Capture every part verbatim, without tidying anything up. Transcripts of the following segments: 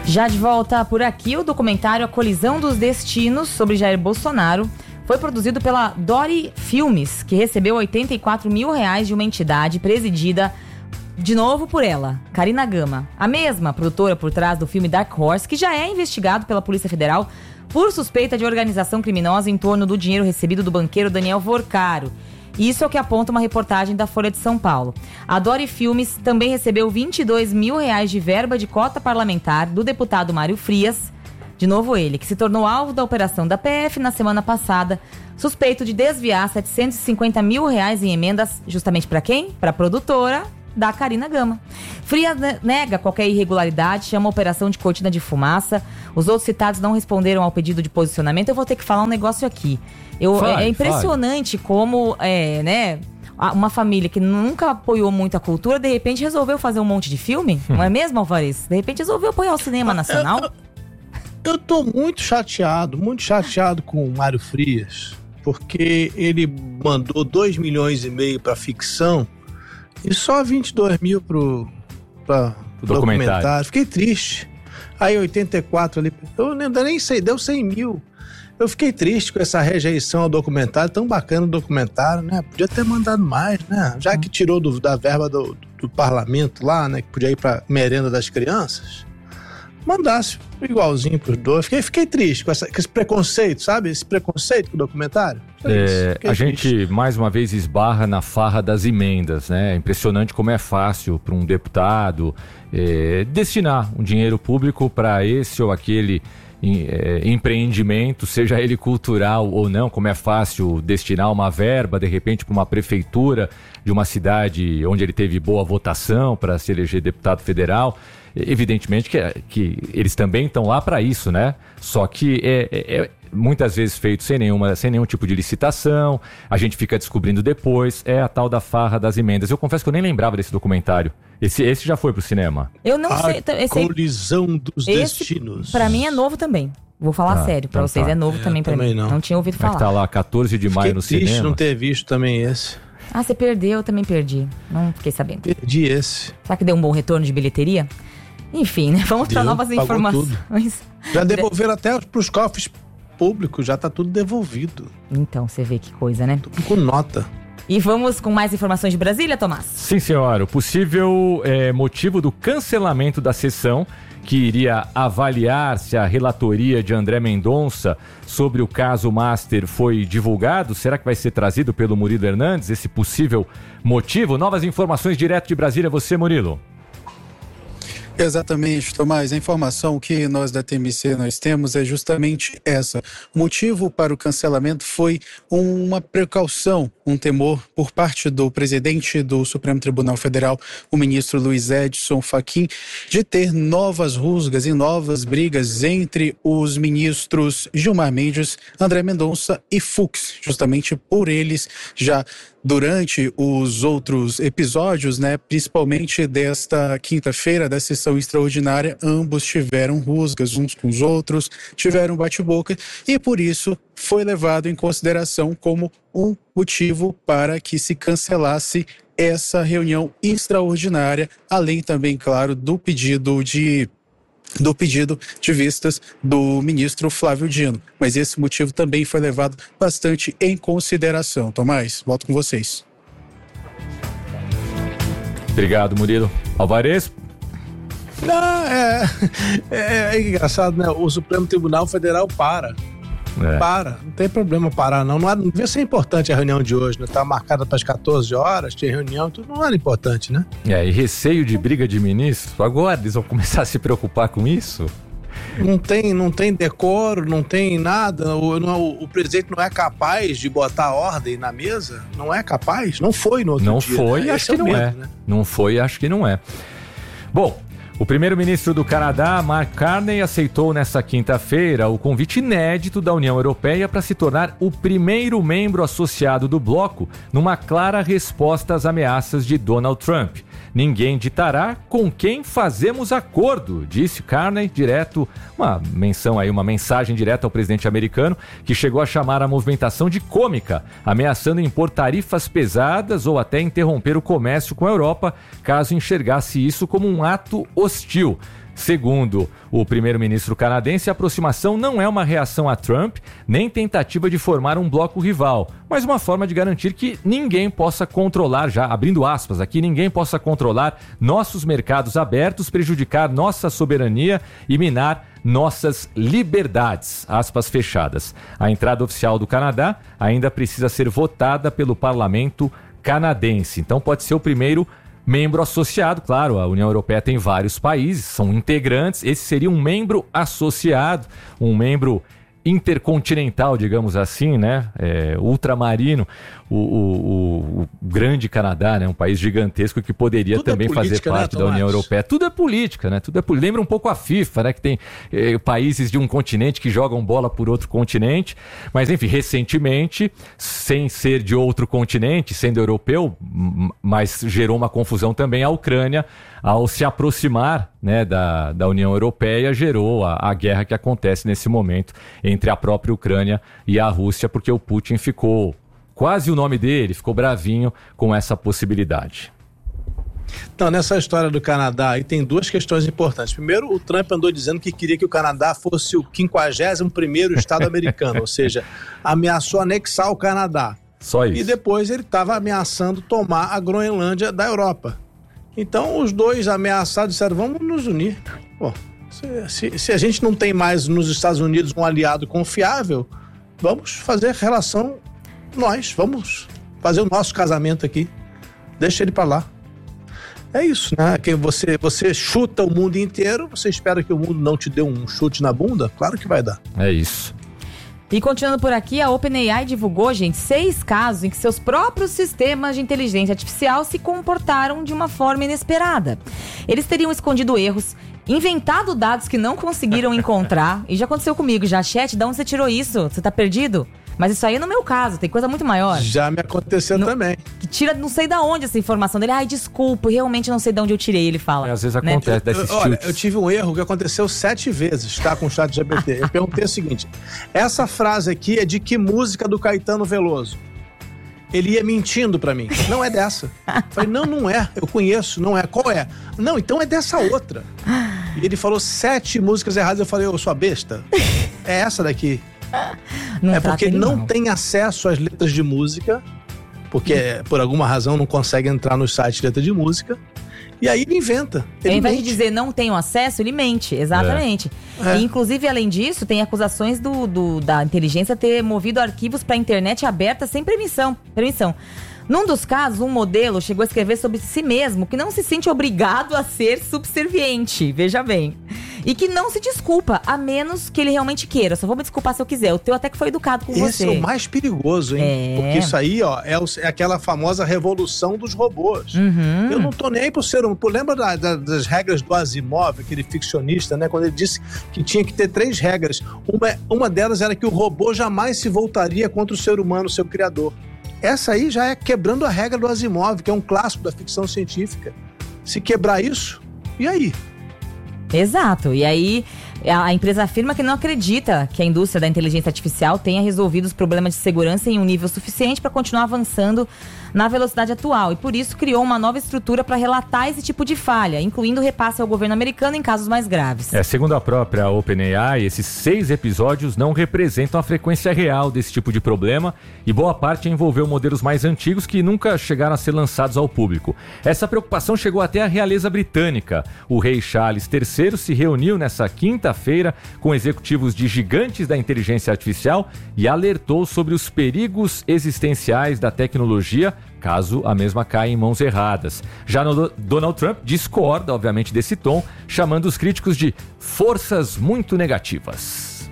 Já de volta por aqui, o documentário A Colisão dos Destinos sobre Jair Bolsonaro foi produzido pela Dory Filmes, que recebeu oitenta e quatro mil reais de uma entidade presidida de novo por ela, Carina Gama, a mesma produtora por trás do filme Dark Horse, que já é investigado pela Polícia Federal por suspeita de organização criminosa em torno do dinheiro recebido do banqueiro Daniel Vorcaro. Isso é o que aponta uma reportagem da Folha de São Paulo. A Dory Filmes também recebeu vinte e dois mil reais de verba de cota parlamentar do deputado Mário Frias, de novo ele, que se tornou alvo da operação da P F na semana passada, suspeito de desviar setecentos e cinquenta mil reais em emendas, justamente para quem? Para a produtora da Carina Gama. Frias nega qualquer irregularidade, chama a operação de cortina de fumaça. Os outros citados não responderam ao pedido de posicionamento. Eu vou ter que falar um negócio aqui. Eu, Fale, é impressionante fale. como, é, né, uma família que nunca apoiou muito a cultura, de repente resolveu fazer um monte de filme, hum. não é mesmo, Alvarez? De repente resolveu apoiar o cinema nacional. Eu, eu tô muito chateado, muito chateado com o Mário Frias, porque ele mandou dois milhões e meio pra ficção e só vinte e dois mil pro, pra, pro documentário. documentário. Fiquei triste. Aí oitenta e quatro ali, eu nem sei, deu cem mil. Eu fiquei triste com essa rejeição ao documentário, tão bacana o documentário, né? Podia ter mandado mais, né? Já que tirou do, da verba do, do parlamento lá, né? Que podia ir pra merenda das crianças. Mandasse igualzinho pros dois. Fiquei, fiquei triste com, essa, com esse preconceito, sabe? Esse preconceito com o documentário. É, a triste. gente, mais uma vez, esbarra na farra das emendas, né? É impressionante como é fácil para um deputado é, destinar um dinheiro público para esse ou aquele em, é, empreendimento, seja ele cultural ou não, como é fácil destinar uma verba, de repente, para uma prefeitura de uma cidade onde ele teve boa votação para se eleger deputado federal. Evidentemente que, que eles também estão lá para isso, né? Só que é, é, é muitas vezes feito sem, nenhuma, sem nenhum tipo de licitação, a gente fica descobrindo depois, é a tal da farra das emendas. Eu confesso que eu nem lembrava desse documentário. Esse, esse já foi pro cinema? Eu não a sei. Esse, Colisão dos esse, Destinos. Pra mim é novo também. Vou falar ah, sério pra então vocês, tá. é novo é, também pra também mim. Não. não tinha ouvido falar. É que tá lá, quatorze de maio fiquei no triste cinema. Não ter visto também esse. Ah, você perdeu, eu também perdi. Não fiquei sabendo. Perdi esse. Será que deu um bom retorno de bilheteria? Enfim, né? Vamos para novas informações. Tudo. Já devolveram até pros cofres públicos, já tá tudo devolvido. Então, você vê que coisa, né? Tudo com nota. E vamos com mais informações de Brasília, Tomás? Sim, senhora. O possível é, motivo do cancelamento da sessão que iria avaliar se a relatoria de André Mendonça sobre o caso Master foi divulgado. Será que vai ser trazido pelo Murilo Hernandes esse possível motivo? Novas informações direto de Brasília. Você, Murilo. Exatamente, Tomás. A informação que nós da T M C nós temos é justamente essa. O motivo para o cancelamento foi uma precaução, um temor por parte do presidente do Supremo Tribunal Federal, o ministro Luiz Edson Fachin, de ter novas rusgas e novas brigas entre os ministros Gilmar Mendes, André Mendonça e Fux, justamente por eles já durante os outros episódios, né, principalmente desta quinta-feira, da sessão extraordinária, ambos tiveram rusgas uns com os outros, tiveram bate-boca e por isso foi levado em consideração como um motivo para que se cancelasse essa reunião extraordinária, além também, claro, do pedido de do pedido de vistas do ministro Flávio Dino. Mas esse motivo também foi levado bastante em consideração. Tomás, volto com vocês. Obrigado, Murilo. Alvarez? Não, é, é, é engraçado, né? O Supremo Tribunal Federal para. É. Para, não tem problema parar não. Não, era, não devia ser importante a reunião de hoje, né? Estava marcada para as catorze horas, tinha reunião, tudo não era importante, né? É, e receio de briga de ministro, agora eles vão começar a se preocupar com isso? Não tem, não tem decoro, não tem nada, o, não, o presidente não é capaz de botar ordem na mesa? Não é capaz? Não foi no outro não dia. Não foi, né? acho que é não medo, é. Né? Não foi, acho que não é. Bom, o primeiro-ministro do Canadá, Mark Carney, aceitou nesta quinta-feira o convite inédito da União Europeia para se tornar o primeiro membro associado do bloco, numa clara resposta às ameaças de Donald Trump. Ninguém ditará com quem fazemos acordo, disse Carney, direto, uma menção aí, uma mensagem direta ao presidente americano, que chegou a chamar a movimentação de cômica, ameaçando impor tarifas pesadas ou até interromper o comércio com a Europa, caso enxergasse isso como um ato hostil. Segundo o primeiro-ministro canadense, a aproximação não é uma reação a Trump, nem tentativa de formar um bloco rival, mas uma forma de garantir que ninguém possa controlar, já abrindo aspas aqui, ninguém possa controlar nossos mercados abertos, prejudicar nossa soberania e minar nossas liberdades, aspas fechadas. A entrada oficial do Canadá ainda precisa ser votada pelo parlamento canadense, então pode ser o primeiro membro associado. Claro, a União Europeia tem vários países, são integrantes, esse seria um membro associado, um membro intercontinental, digamos assim, né? É, ultramarino, o, o, o grande Canadá, né? Um país gigantesco que poderia Tudo também é política, fazer parte né, da União Tomás? Europeia. Tudo é política, né? Tudo é política. Lembra um pouco a FIFA, né? Que tem eh, países de um continente que jogam bola por outro continente. Mas, enfim, recentemente, sem ser de outro continente, sendo europeu, m- mas gerou uma confusão também a Ucrânia, ao se aproximar, né, da, da União Europeia, gerou a, a guerra que acontece nesse momento entre a própria Ucrânia e a Rússia, porque o Putin ficou, quase o nome dele, ficou bravinho com essa possibilidade. Então, nessa história do Canadá, aí tem duas questões importantes. Primeiro, o Trump andou dizendo que queria que o Canadá fosse o quinquagésimo primeiro estado americano, ou seja, ameaçou anexar o Canadá. Só isso. E depois ele estava ameaçando tomar a Groenlândia da Europa. Então, os dois ameaçados disseram, vamos nos unir. Pô, se, se, se a gente não tem mais nos Estados Unidos um aliado confiável, vamos fazer relação nós, vamos fazer o nosso casamento aqui. Deixa ele para lá. É isso, né? Que você, você chuta o mundo inteiro, você espera que o mundo não te dê um chute na bunda? Claro que vai dar. É isso. E continuando por aqui, a OpenAI divulgou, gente, seis casos em que seus próprios sistemas de inteligência artificial se comportaram de uma forma inesperada. Eles teriam escondido erros, inventado dados que não conseguiram encontrar. E já aconteceu comigo, já. Chat, de onde você tirou isso? Você tá perdido? Mas isso aí é no meu caso, tem coisa muito maior. Já me aconteceu No- também. Que tira não sei da onde essa informação dele. Ai, desculpa, realmente não sei de onde eu tirei, ele fala. É, às vezes né? acontece desses Eu- Olha, tilts. eu tive um erro que aconteceu sete vezes, tá? Com o chat G P T. Eu perguntei o seguinte, essa frase aqui é de que música do Caetano Veloso? Ele ia mentindo pra mim. Não é dessa. Eu falei, não, não é. Eu conheço, não é. Qual é? Não, então é dessa outra. E ele falou sete músicas erradas. Eu falei, ô, sua besta, é essa daqui. Não É trata porque ele, não tem acesso às letras de música, porque por alguma razão não consegue entrar no site de letra de música, e aí ele inventa. Ele Ao invés de mente. dizer não tenho acesso, ele mente, exatamente. É. E, inclusive, além disso, tem acusações do, do- da inteligência ter movido arquivos para a internet aberta sem permissão. permissão. Num dos casos, um modelo chegou a escrever sobre si mesmo que não se sente obrigado a ser subserviente, veja bem. E que não se desculpa, a menos que ele realmente queira. Só vou me desculpar se eu quiser. O teu até que foi educado com Esse você. é o mais perigoso, hein? É. Porque isso aí, ó, é, o- é aquela famosa revolução dos robôs. Uhum. Eu não tô nem aí pro ser humano. Pô, lembra da- da- das regras do Asimov, aquele ficcionista, né? Quando ele disse que tinha que ter três regras. Uma, uma delas era que o robô jamais se voltaria contra o ser humano, seu criador. Essa aí já é quebrando a regra do Asimov, que é um clássico da ficção científica. Se quebrar isso, e aí? Exato. E aí, a a empresa afirma que não acredita que a indústria da inteligência artificial tenha resolvido os problemas de segurança em um nível suficiente para continuar avançando na velocidade atual. E por isso criou uma nova estrutura para relatar esse tipo de falha, incluindo repasse ao governo americano em casos mais graves. É, segundo a própria OpenAI, esses seis episódios não representam a frequência real desse tipo de problema e boa parte envolveu modelos mais antigos que nunca chegaram a ser lançados ao público. Essa preocupação chegou até a realeza britânica. O rei Charles terceiro se reuniu nessa quinta-feira com executivos de gigantes da inteligência artificial e alertou sobre os perigos existenciais da tecnologia caso a mesma caia em mãos erradas. Já no Donald Trump discorda, obviamente, desse tom, chamando os críticos de forças muito negativas.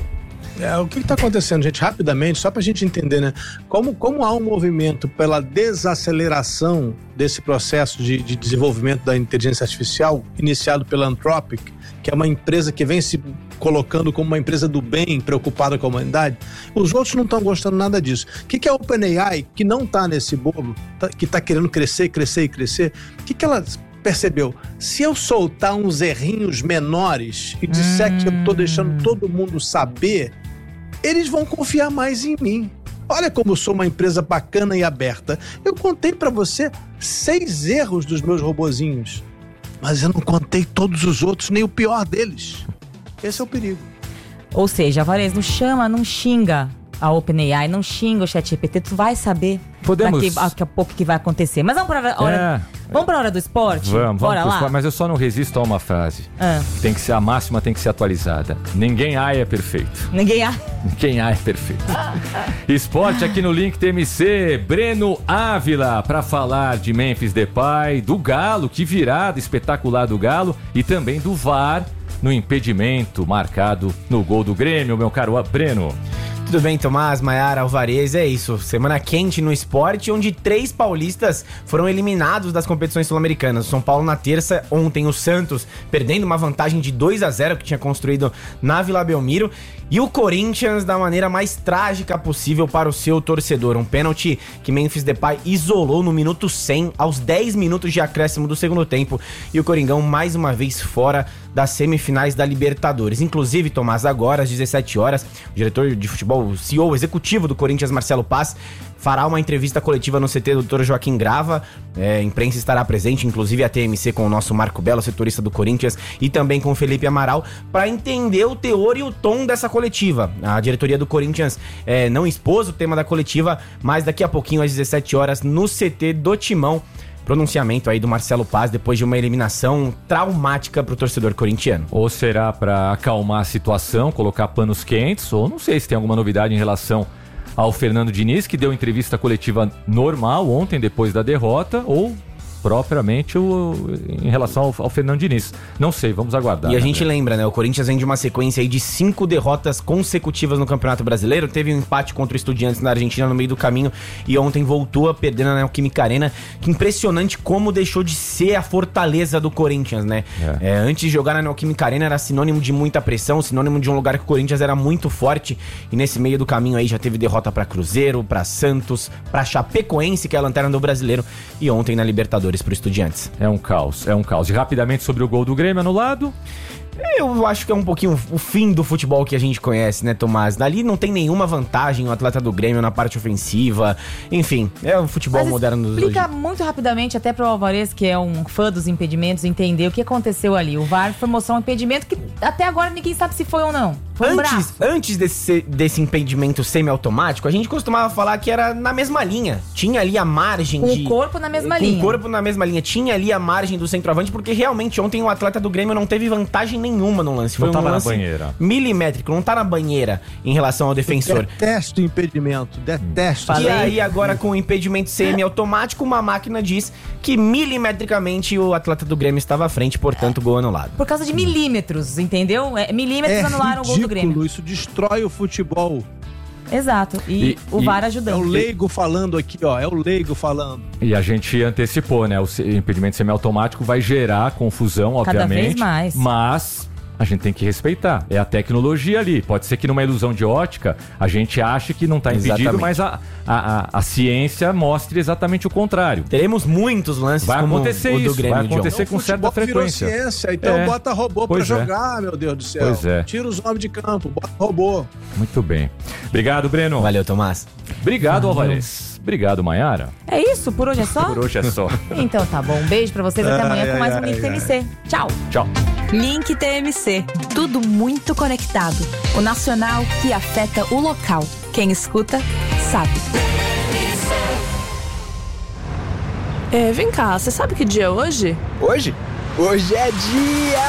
É, o que está acontecendo, gente? Rapidamente, só para a gente entender, né? Como, como há um movimento pela desaceleração desse processo de, de desenvolvimento da inteligência artificial, iniciado pela Anthropic, que é uma empresa que vem se colocando como uma empresa do bem, preocupada com a humanidade, os outros não estão gostando nada disso. O que, que é a OpenAI, que não está nesse bolo, tá, que está querendo crescer, crescer e crescer, o que, que ela percebeu? Se eu soltar uns errinhos menores e disser hum. que eu estou deixando todo mundo saber, eles vão confiar mais em mim. Olha como eu sou uma empresa bacana e aberta. Eu contei para você seis erros dos meus robozinhos. mas eu não contei todos os outros, nem o pior deles. Esse é o perigo. Ou seja, Alvarez, não chama, não xinga a OpenAI, não xinga o ChatGPT, tu vai saber Podemos... daqui, daqui a pouco o que vai acontecer. Mas vamos para a hora, É. vamos para a hora do esporte? Vamos, Bora vamos lá? esporte, mas eu só não resisto a uma frase. Ah. Tem que ser a máxima, tem que ser atualizada. Ninguém A I é perfeito. Ninguém... A... Ninguém A I é perfeito. Esporte aqui no Link T M C, Breno Ávila, para falar de Memphis Depay, do Galo, que virada espetacular do Galo, e também do V A R no impedimento marcado no gol do Grêmio, meu caro Breno. Tudo bem, Tomás, Maiara, Alvarez, é isso. Semana quente no esporte, onde três paulistas foram eliminados das competições sul-americanas. São Paulo na terça, ontem o Santos perdendo uma vantagem de dois a zero que tinha construído na Vila Belmiro. E o Corinthians da maneira mais trágica possível para o seu torcedor. Um pênalti que Memphis Depay isolou no minuto cem, aos dez minutos de acréscimo do segundo tempo. E o Coringão mais uma vez fora das semifinais da Libertadores. Inclusive, Tomás, agora às dezessete horas, o diretor de futebol, o C E O executivo do Corinthians, Marcelo Paz, fará uma entrevista coletiva no C T do doutor Joaquim Grava. É, a imprensa estará presente, inclusive a T M C com o nosso Marco Belo, setorista do Corinthians, e também com o Felipe Amaral, para entender o teor e o tom dessa coletiva. A diretoria do Corinthians é, não expôs o tema da coletiva, mas daqui a pouquinho, às dezessete horas, no C T do Timão, pronunciamento aí do Marcelo Paz depois de uma eliminação traumática para o torcedor corintiano. Ou será para acalmar a situação, colocar panos quentes, ou não sei se tem alguma novidade em relação ao Fernando Diniz, que deu entrevista coletiva normal ontem, depois da derrota, ou propriamente o, em relação ao, ao Fernando Diniz. Não sei, vamos aguardar. E a né, gente né? lembra, né? O Corinthians vem de uma sequência aí de cinco derrotas consecutivas no Campeonato Brasileiro. Teve um empate contra o Estudiantes na Argentina no meio do caminho e ontem voltou a perder na Neoquímica Arena. Que impressionante como deixou de ser a fortaleza do Corinthians, né? É. É, antes de jogar na Neoquímica Arena era sinônimo de muita pressão, sinônimo de um lugar que o Corinthians era muito forte, e nesse meio do caminho aí já teve derrota pra Cruzeiro, pra Santos, pra Chapecoense, que é a lanterna do Brasileiro, e ontem na Libertadores pro Estudiantes. É um caos, é um caos. E rapidamente sobre o gol do Grêmio anulado. Eu acho que é um pouquinho o fim do futebol que a gente conhece, né, Tomás? Dali não tem nenhuma vantagem o atleta do Grêmio na parte ofensiva. Enfim, é o futebol Mas moderno dos explica hoje. muito rapidamente, até pro Alvarez, que é um fã dos impedimentos, entender o que aconteceu ali. O V A R foi mostrar um impedimento que até agora ninguém sabe se foi ou não. Foi um Antes, braço. antes desse, desse impedimento semiautomático, a gente costumava falar que era na mesma linha. Tinha ali a margem Com de... o corpo na mesma com linha. o corpo na mesma linha. Tinha ali a margem do centroavante, porque realmente ontem o atleta do Grêmio não teve vantagem nenhuma no lance. Foi Não um tava lance na banheira. milimétrico, não tá na banheira em relação ao defensor. Detesto impedimento, detesto. Falei. E aí agora com o impedimento semiautomático, uma máquina diz que milimetricamente o atleta do Grêmio estava à frente, portanto gol anulado. Por causa de milímetros, entendeu? É, milímetros É anularam o gol do Grêmio. ridículo, isso destrói o futebol. Exato. E, E- o e- V A R É ajudando. o leigo falando aqui, ó, é o leigo falando. E a gente antecipou, né? O se- impedimento semiautomático vai gerar confusão, Cada obviamente. vez mais. Mas a gente tem que respeitar. É a tecnologia ali. Pode ser que numa ilusão de ótica a gente ache que não está impedido, Exatamente. mas a, a, a, a ciência mostre exatamente o contrário. Teremos muitos lances Vai como acontecer o do isso, Grêmio vai de ontem. acontecer com certa futebol virou frequência. ciência, então É. bota robô Pois pra é. jogar, meu Deus do céu. Pois é. Tira os homens de campo, bota robô. Muito bem. Obrigado, Breno. Valeu, Tomás. Obrigado, Alvarez. Obrigado, Maiara. É isso? Por hoje é só? Por hoje é só. Então tá bom. Um beijo pra vocês. Até amanhã Ai, com mais ai, um Link ai, T M C. Tchau. Tchau. Link T M C. Tudo muito conectado. O nacional que afeta o local. Quem escuta, sabe. É, vem cá, você sabe que dia é hoje? Hoje? Hoje é dia